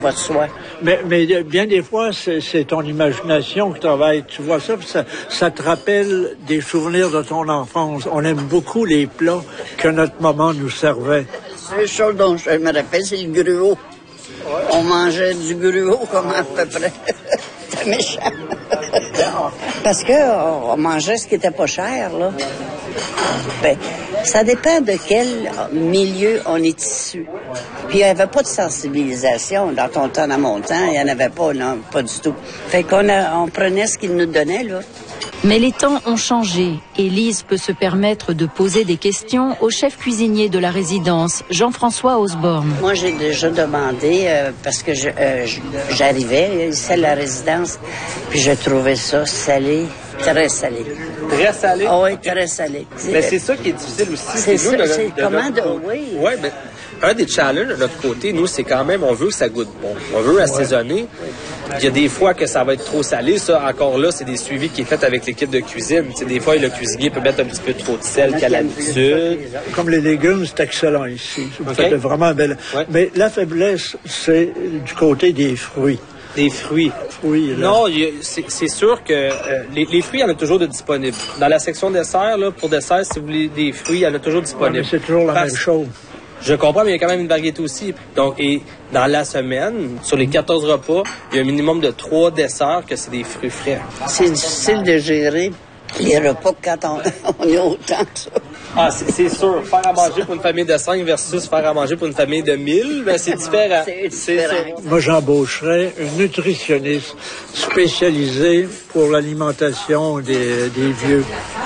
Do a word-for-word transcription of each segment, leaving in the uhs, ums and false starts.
Votre soin. Mais, mais bien des fois, c'est, c'est ton imagination qui travaille. Tu vois ça, ça, ça te rappelle des souvenirs de ton enfance. On aime beaucoup les plats que notre maman nous servait. La chose dont je me rappelle, c'est le gruau. On mangeait du gruau comme à peu près. C'était méchant. Parce qu'on mangeait ce qui était pas cher, là. Ben, ça dépend de quel milieu on est issu. Puis il n'y avait pas de sensibilisation dans ton temps, dans mon temps. Il n'y en avait pas, non, pas du tout. Fait qu'on a, on prenait ce qu'ils nous donnaient, là. Mais les temps ont changé et Lise peut se permettre de poser des questions au chef cuisinier de la résidence, Jean-François Osborne. Moi, j'ai déjà demandé, euh, parce que je, euh, j'arrivais ici à la résidence, puis je trouvais ça salé, très salé. Très salé? Ah oui, très salé. Mais c'est ça qui est difficile aussi. C'est, c'est, nous, c'est de, de comment notre... de... Oui. Oui, mais un des challenges de notre côté, nous, c'est quand même, on veut que ça goûte bon. On veut assaisonner. Il y a des fois que ça va être trop salé. Ça, encore là, c'est des suivis qui est fait avec l'équipe de cuisine. Tu sais, des fois, le cuisinier peut mettre un petit peu trop de sel qu'à l'habitude. Comme les légumes, c'est excellent ici. Vous okay. faites vraiment belle. Ouais. Mais la faiblesse, c'est du côté des fruits. Des fruits. fruits là. Non, y a, c'est, c'est sûr que euh, les, les fruits, il y en a toujours de disponibles. Dans la section dessert, là, pour dessert, si vous voulez des fruits, il y en a toujours disponibles. Ouais, mais c'est toujours la Parce... même chose. Je comprends, mais il y a quand même une variété aussi. Donc, et dans la semaine, sur les quatorze repas, il y a un minimum de trois desserts que c'est des fruits frais. C'est difficile de gérer les repas quand on, on est autant que ça. Ah, c'est, c'est sûr. Faire à manger pour une famille de cinq versus faire à manger pour une famille de mille, ben c'est différent. C'est différent. C'est Moi, j'embaucherais une nutritionniste spécialisée pour l'alimentation des, des vieux.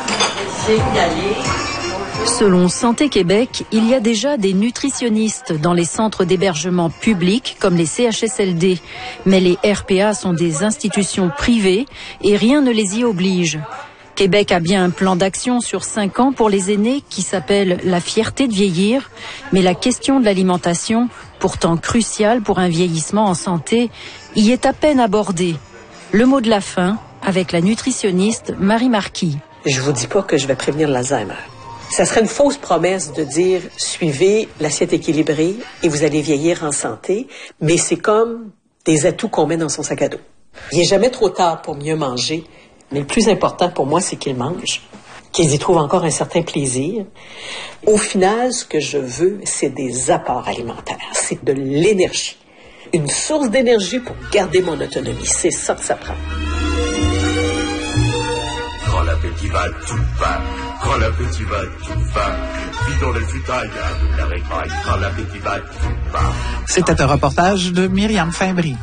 Selon Santé Québec, il y a déjà des nutritionnistes dans les centres d'hébergement publics comme les C H S L D. Mais les R P A sont des institutions privées et rien ne les y oblige. Québec a bien un plan d'action sur cinq ans pour les aînés qui s'appelle la fierté de vieillir. Mais la question de l'alimentation, pourtant cruciale pour un vieillissement en santé, y est à peine abordée. Le mot de la fin avec la nutritionniste Marie Marquis. Je vous dis pas que je vais prévenir l'Alzheimer. Ça serait une fausse promesse de dire « suivez l'assiette équilibrée et vous allez vieillir en santé », mais c'est comme des atouts qu'on met dans son sac à dos. Il n'est jamais trop tard pour mieux manger, mais le plus important pour moi, c'est qu'ils mangent, qu'ils y trouvent encore un certain plaisir. Au final, ce que je veux, c'est des apports alimentaires, c'est de l'énergie, une source d'énergie pour garder mon autonomie. C'est ça que ça prend. Quand l'appétit va, tout va. Quand l'appétit va, tout va. Vis dans les futailles de la récraille. Quand l'appétit va, tout va. C'était un reportage de Myriam Fabry.